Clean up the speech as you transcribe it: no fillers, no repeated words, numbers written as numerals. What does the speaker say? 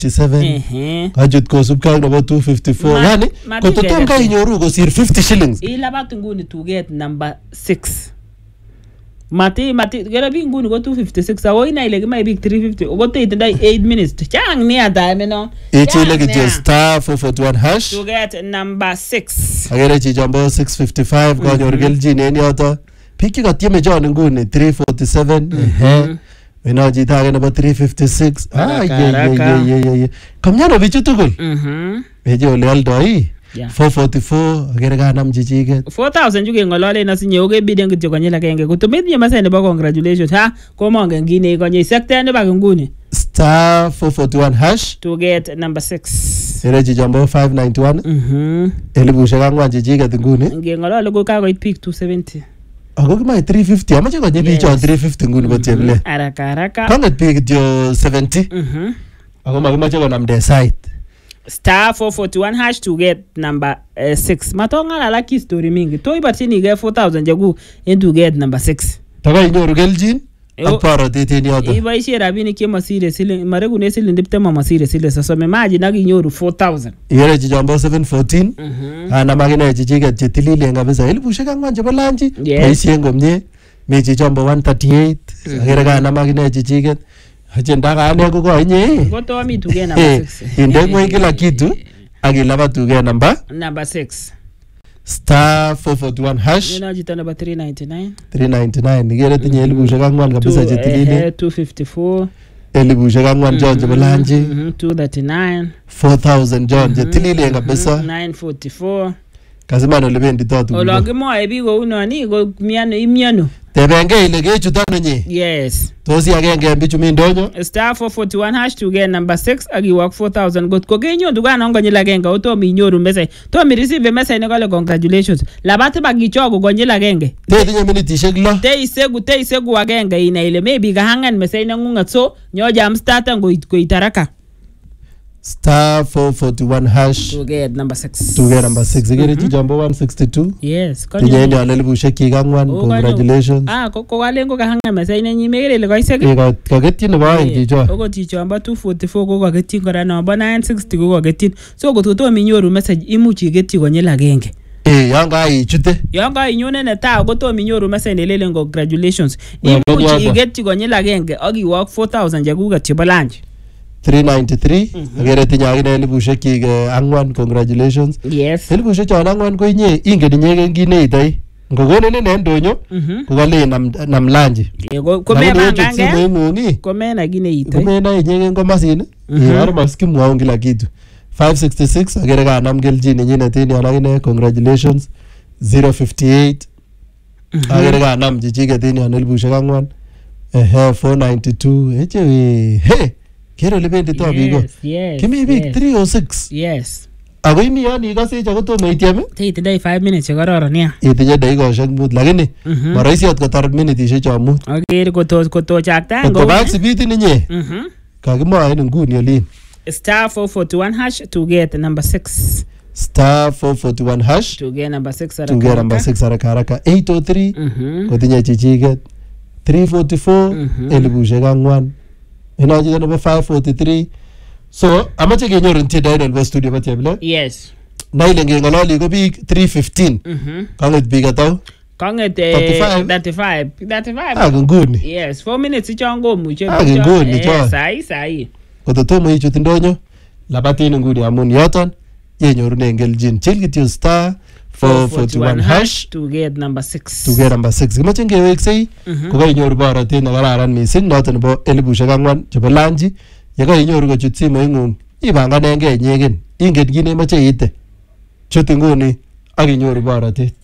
257 kachut kosubkei ak nebo 254 yani kototom ka inyoru kosir 50 shillings ilabat nguni tuget number 6 mati gera bi nguni ko 256 awo ina ile kima big 350 ogote itindai 8 minutes chang ni time no ichile kityo star 441 hash tuget number 6 agere chi jambo 655 kanyor keljin en yoto piki katieme John nguni 347 Wena jita age nebo 356 kamnyano bichu tugul meje ole aldoi 444 agere kanam chichiget 4000 juge ngolole na sinye oge biden kityo konyela kenge kutumetinye masai nebo congratulations ha komongen ngine konye sekta nebo nguni star 441 hash to get number 6 ereji jambo 591 elibushek angwan chichiget nguni ngengolole ko kakoit peak 270 ako kima 350 amache konye bicho 350 nguni ko chemle haraka kanget peak kityo 70 ako makimache konamde site star 441 hash to get number 6 matonga la lucky story mingi to ibatini ge 4000 jagu into get number 6 taka inyoru keljin ak parotet en yoto iboisie rabinik che masire sile maregune sile ndipte mama sire sile sosome maji na inyoru 4000 yere jambo 714 ana magine chichiget che tililen kabisa elibushek angwan chebo lanji boisien komie mechi jambo 138 agere kana magine chichiget agenda gane ko konye goto mi tuge number 6 inde ngwe kila kitu akilaba tuge number 6 star 441 hash ina jita number 399 nigere tinye elibushek angwan kabisa che tililen 254 elibushek angwan John chebo lanji 239 4000 John che tililen kabisa 944 kasimano lebendi tatu ologimoe bigo unoni go miano tebenge ile kechutano nye yes tosi agenge bichu mindonyo star 441 hash to get number 6 agi work 4000 got ko genyo dugana ngonyila agenge otomi inyoru message tomi receive message ne kale congratulations labate bagichogo gonyila agenge tetinye minitishek lo teisegu agenge ina ile maybe gahangan message ne ngungat so nyoja am starter goitaraka star 441 hash to get number 6 to get number 6 igere chi jambo 162 yes tinye ni elibushek kigangwan congratulations ko walengo kahanga message ne nyimegere ile koisek kaketyi nebo aeng chicho ogo chicho amba 244 ko kaketyi kora number 960 ko kaketyi so ko totomi inyoru message imuchi iketyi konyil agenge yanga ichute yanga inyone netaa ko tomi inyoru message nelelen congratulations imuchi iketyi konyil agenge aki work 4000 jagugat chebo lunch 393 agere tinye agine elibushek kik angwan congratulations yes elibushek chon angwan ko inye ingen inyegen kineitoi ngokonen en ndonyo ko kale nam lanji ko mena kineitoi komena inyegen komasin yar maskimwaun kila kitu 566 agere kanam keljin inyine tin yon agine congratulations 058 agere kanam chichiget tin yon elibushek angwan 492 eche kero lebendi to bigo kimi big 306 yes ako imi yon ikose cha kotomo ityem itindai 5 minutes che kororon ya itinye dakikoshek mut lakini maraisi ot kotar minitishek cho mut agere kotochakta ngo kobak sibitin inye kakimwaen nguni olin star 441 hash to get number 6 star 441 hash to get number 6 to get number 6 haraka 803 kotinye chichiget 344 elibushek angwan ina jita number 543 so amache kenyorun tienda nebo studio batebile yes na ile ngengololi ko big 315 kanget big atau kanget 35 nguni yes 4 minutes chongo muche nguni cho sai kototomo ichut ndonyo labatin nguni amun yoton yenyorunen keljin chil kityo star 441 hash to get number 6 to get number 6 kimache ngeweksei ko kainyoru borotet ne kararan mising noton nebo elibushek angwan chebo lanji ye kainyoru kochut simoingung ibanganengei inyegen ingen kit nemache iite chut nguni ak inyoru borotet